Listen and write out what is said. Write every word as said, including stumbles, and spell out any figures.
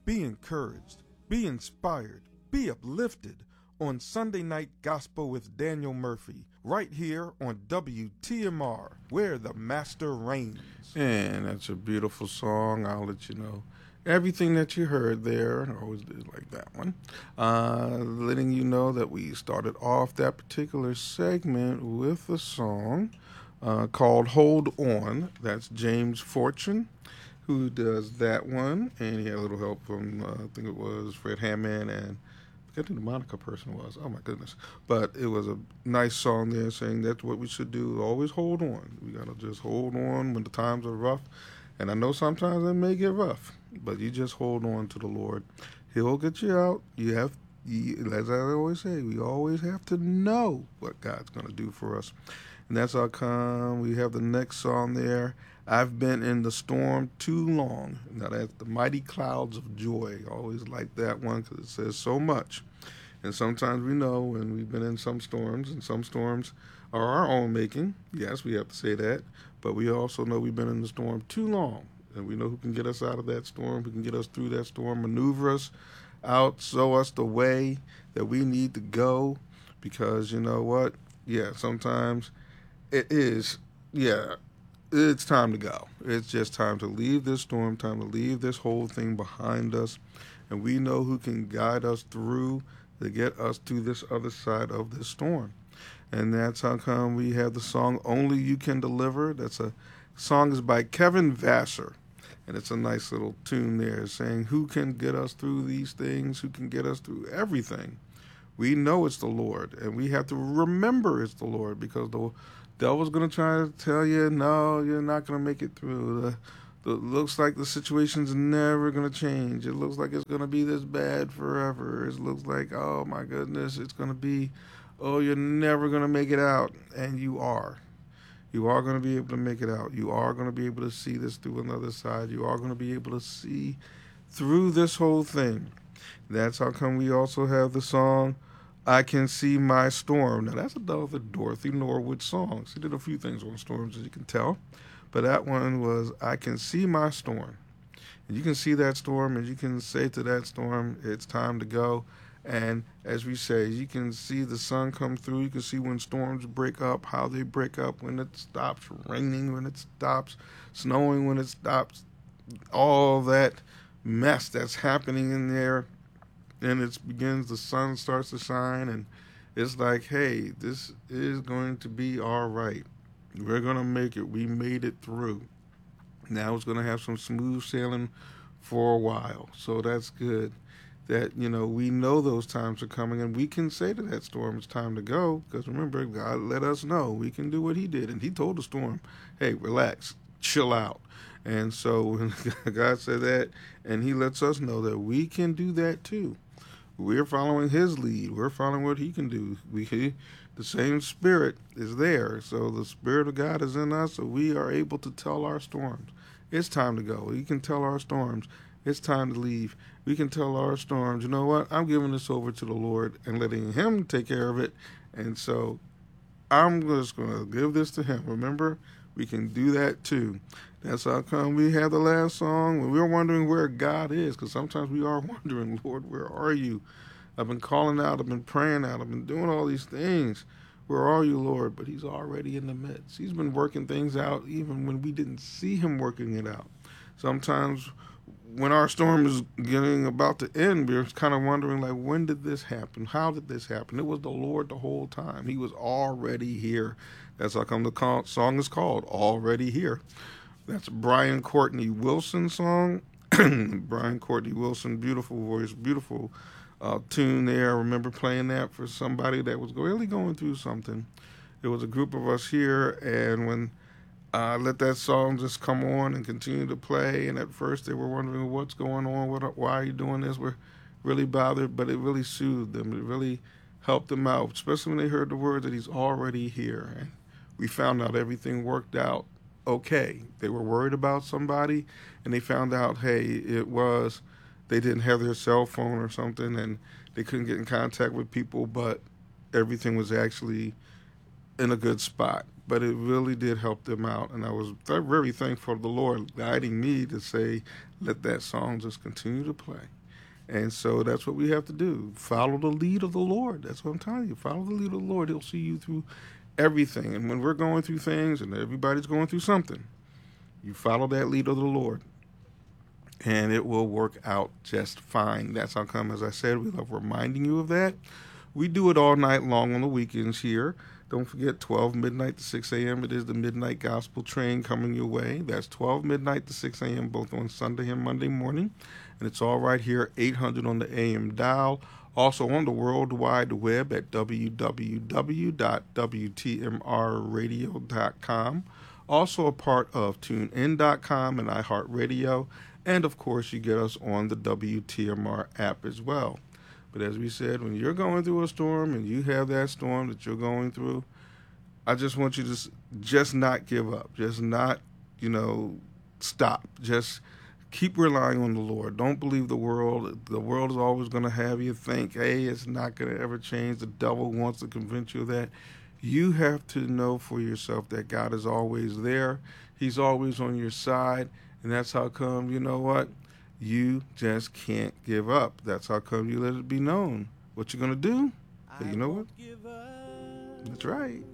Be encouraged, be inspired, be uplifted on Sunday Night Gospel with Daniel Murphy, right here on W T M R, where the Master reigns. And that's a beautiful song. I'll let you know everything that you heard there. I always did like that one. Uh, letting you know that we started off that particular segment with a song uh, called Hold On. That's James Fortune who does that one, and he had a little help from, uh, I think it was Fred Hammond, and I forget who the Monica person was. Oh, my goodness. But it was a nice song there saying that's what we should do. Always hold on. We got to just hold on when the times are rough. And I know sometimes it may get rough, but you just hold on to the Lord. He'll get you out. You have, you, as I always say, we always have to know what God's going to do for us. And that's how come we have the next song there. I've been in the storm too long. Now that's the Mighty Clouds of Joy. I always like that one because it says so much. And sometimes we know when we've been in some storms, and some storms are our own making. Yes, we have to say that. But we also know we've been in the storm too long. And we know who can get us out of that storm, who can get us through that storm, maneuver us out, show us the way that we need to go. Because you know what? Yeah, sometimes it is, yeah, it's time to go. It's just time to leave this storm, time to leave this whole thing behind us. And we know who can guide us through to get us to this other side of this storm. And that's how come we have the song Only You Can Deliver. That's a song is by Kevin Vassar. And it's a nice little tune there saying who can get us through these things, who can get us through everything. We know it's the Lord, and we have to remember it's the Lord, because the devil's going to try to tell you, no, you're not going to make it through. The, the looks like the situation's never going to change. It looks like it's going to be this bad forever. It looks like, oh my goodness, it's going to be, oh, you're never going to make it out. And you are. You are going to be able to make it out. You are going to be able to see this through another side. You are going to be able to see through this whole thing. That's how come we also have the song I Can See My Storm. Now, that's another Dorothy Norwood song. She did a few things on storms, as you can tell. But that one was I Can See My Storm. And you can see that storm, and you can say to that storm, it's time to go. And as we say, you can see the sun come through. You can see when storms break up, how they break up, when it stops raining, when it stops snowing, when it stops, all that mess that's happening in there. And it begins, the sun starts to shine, and it's like, hey, this is going to be all right. We're going to make it. We made it through. Now it's going to have some smooth sailing for a while. So that's good that, you know, we know those times are coming, and we can say to that storm, it's time to go, because remember, God let us know we can do what he did. And he told the storm, hey, relax, chill out. And so when God said that, and he lets us know that we can do that too. We're following his lead. We're following what he can do. We, he, the same spirit is there. So the spirit of God is in us, so we are able to tell our storms, it's time to go. We can tell our storms, it's time to leave. We can tell our storms, you know what, I'm giving this over to the Lord and letting him take care of it. And so I'm just going to give this to him. Remember, we can do that too. That's how come we had the last song when we were wondering where God is, because sometimes we are wondering, Lord, where are you? I've been calling out, I've been praying out, I've been doing all these things. Where are you, Lord? But he's already in the midst. He's been working things out even when we didn't see him working it out. Sometimes when our storm is getting about to end, we're kind of wondering, like, when did this happen? How did this happen? It was the Lord the whole time. He was already here. That's how come the call, song is called Already Here. That's Brian Courtney Wilson's song. Brian Courtney Wilson, beautiful voice, beautiful uh, tune there. I remember playing that for somebody that was really going through something. It was a group of us here, and when I uh, let that song just come on and continue to play, and at first they were wondering what's going on, what, why are you doing this? We're really bothered, but it really soothed them. It really helped them out, especially when they heard the word that he's already here. And we found out everything worked out okay. They were worried about somebody, and they found out, hey, it was, they didn't have their cell phone or something, and they couldn't get in contact with people, but everything was actually in a good spot. but it really did help them out. And I was very thankful to the Lord guiding me to say, let that song just continue to play. And so that's what we have to do. Follow the lead of the Lord. That's what I'm telling you. Follow the lead of the Lord. He'll see you through everything. And when we're going through things and everybody's going through something, you follow that lead of the Lord, and it will work out just fine. That's how come, as I said, we love reminding you of that. We do it all night long on the weekends here. Don't forget, twelve midnight to six a.m. It is the Midnight Gospel Train coming your way. That's twelve midnight to six a.m. both on Sunday and Monday morning. And it's all right here, eight hundred on the A M dial. Also on the World Wide Web at w w w dot w t m r radio dot com. Also a part of tune in dot com and iHeartRadio. And, of course, you get us on the W T M R app as well. But as we said, when you're going through a storm and you have that storm that you're going through, I just want you to just not give up. Just not, you know, stop. Just keep relying on the Lord. Don't believe the world. The world is always going to have you think, hey, it's not going to ever change. The devil wants to convince you of that. You have to know for yourself that God is always there. He's always on your side. And that's how come, you know what? You just can't give up. That's how come you let it be known. What you're going to do? But you know what? That's right.